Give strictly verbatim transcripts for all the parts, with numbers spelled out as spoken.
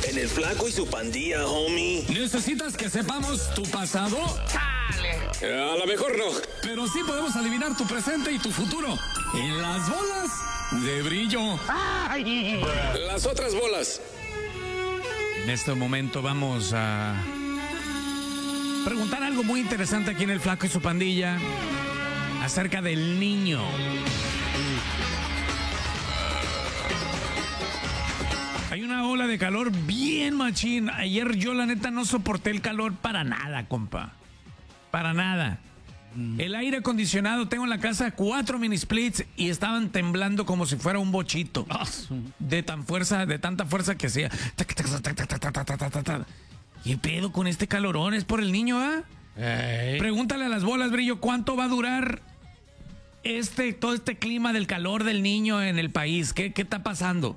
En el Flaco y su Pandilla, homie. ¿Necesitas que sepamos tu pasado? Eh, a lo mejor no. Pero sí podemos adivinar tu presente y tu futuro. En las bolas de brillo. Las otras bolas. En este momento vamos a preguntar algo muy interesante aquí en el Flaco y su Pandilla acerca del niño. Hay una ola de calor bien machín. Ayer yo la neta no soporté el calor para nada, compa. Para nada. Mm. El aire acondicionado, tengo en la casa cuatro mini splits y estaban temblando como si fuera un bochito. Oh. De tan fuerza, de tanta fuerza que hacía. ¿Qué pedo con este calorón? ¿Es por el niño, ah? ¿eh? Pregúntale a las bolas, Brillo, ¿cuánto va a durar este, todo este clima del calor del niño en el país? ¿Qué, qué está pasando?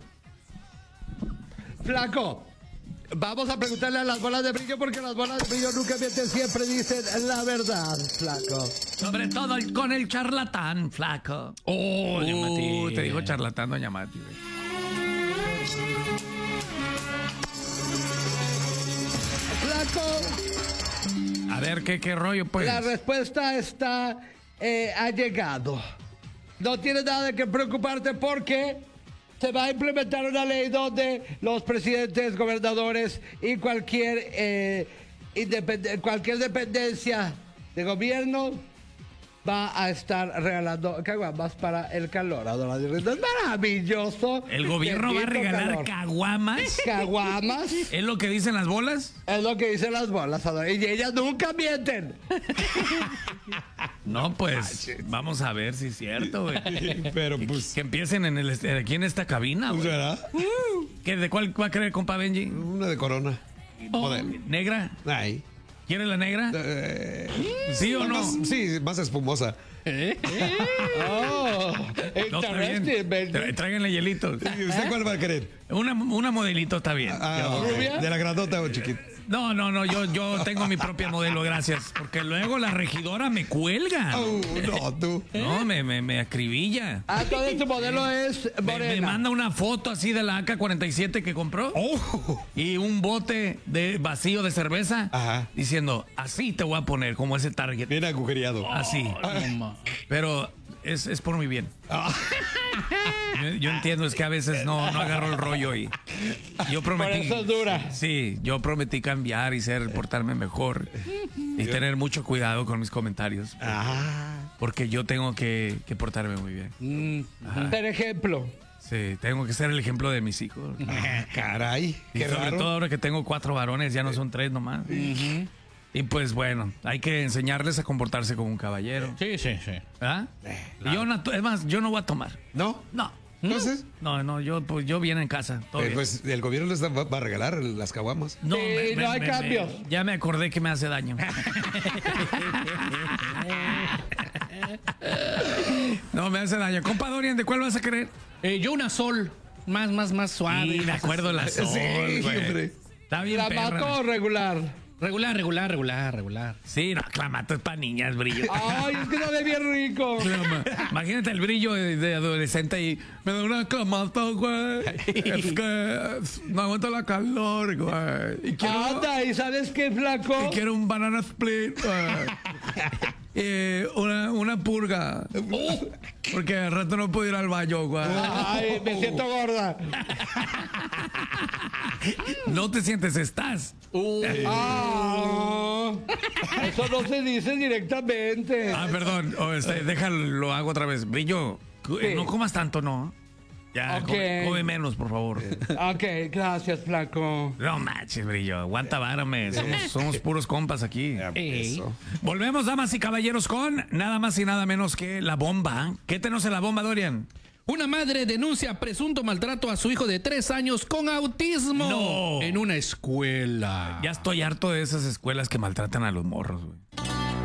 Flaco, vamos a preguntarle a las bolas de brillo porque las bolas de brillo nunca mienten, siempre dicen la verdad, Flaco. Sobre todo el, con el charlatán, Flaco. Oh, doña uh, Mati. Te dijo charlatán, doña Mati. Flaco. A ver, ¿qué, qué rollo, pues? La respuesta está, eh, ha llegado. No tienes nada de que preocuparte porque se va a implementar una ley donde los presidentes, gobernadores y cualquier, eh, independ- cualquier dependencia de gobierno va a estar regalando caguamas para el calor. Es maravilloso. ¿El gobierno va a regalar calor. caguamas? ¿Caguamas? ¿Es lo que dicen las bolas? Es lo que dicen las bolas, y ellas nunca mienten. No, pues, vamos a ver si es cierto, güey. Pero pues... Que, que empiecen en el, aquí en esta cabina, güey. ¿Será? ¿Qué, ¿De cuál va a querer, compa Benji? Una de Corona. Oh, ¿negra? Ay. ¿Quiere la negra? Eh, ¿Sí o no? Más, sí, más espumosa. ¿Eh? Oh, No, está bien. Tra- Tráiganle hielitos. ¿Y usted cuál va a querer? Una, una modelito está bien. Ah, ¿Rubia? ¿de la grandota o chiquita? No, no, no, yo, yo tengo mi propia modelo, gracias. Porque luego la regidora me cuelga. Oh, no, tú. No, me, me, me acribilla. Ah, todo tu modelo es Me, morena. me manda una foto así de la A K cuarenta y siete que compró. Oh. Y un bote de vacío de cerveza. Ajá. Diciendo, así te voy a poner, como ese Target. Bien agujereado. Así. Pero es, es por mi bien. Ah. Yo, yo entiendo, es que a veces no, no agarro el rollo y yo prometí. Por eso es dura. Sí, yo prometí cambiar y ser, portarme mejor y tener mucho cuidado con mis comentarios. Ah. Porque yo tengo que, que portarme muy bien. Mm, Por ejemplo. Sí, tengo que ser el ejemplo de mis hijos. Ah, caray. Y Qué sobre raro. todo ahora que tengo cuatro varones, ya no son tres nomás. Uh-huh. Y pues bueno, hay que enseñarles a comportarse como un caballero. Sí, sí, sí. ¿Ah? Eh, Y yo no, es más, yo no voy a tomar. ¿No? No. Entonces, No, no, yo pues yo bien en casa. todo eh, bien. pues el gobierno les da- va va a regalar las caguamas. No, Sí, no hay cambios. ya me acordé que me hace daño. No, me hace daño. Compa Dorian, ¿de cuál vas a querer? Eh, yo una sol. Más, más, más suave. Sí, de acuerdo la sol, Sí, güey. hombre. Está bien ¿La perra. mato o regular? Regular, regular, regular, regular. Sí, no, clamato es para niñas, brillo. Ay, es que no de bien rico. Clama. Imagínate el brillo de, de adolescente y me da una clamata, güey. Es que no aguanto la calor, güey. Y quiero, Anda, ¿y sabes qué, flaco? y quiero un banana split, güey. Eh, una, una purga. Porque al rato no puedo ir al baño, güey. Ay, me siento gorda. No te sientes, estás. Ah, eso no se dice directamente. Ah, perdón. Oh, este, déjalo, lo hago otra vez. Brillo, cu- Sí. no comas tanto, ¿no? Ya, Ok. come, come menos, por favor. Ok, gracias, flaco. No manches, Brillo. Aguanta, várame. Somos, somos puros compas aquí. Eso. Volvemos, damas y caballeros, con nada más y nada menos que la bomba. ¿Qué tenemos en la bomba, Dorian? Una madre denuncia presunto maltrato a su hijo de tres años con autismo No. en una escuela. Ya estoy harto de esas escuelas que maltratan a los morros, güey.